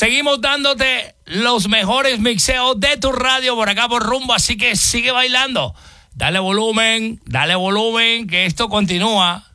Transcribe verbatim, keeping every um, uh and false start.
Seguimos dándote los mejores mixeos de tu radio por acá por Rumbo, así que sigue bailando. Dale volumen, dale volumen, que esto continúa.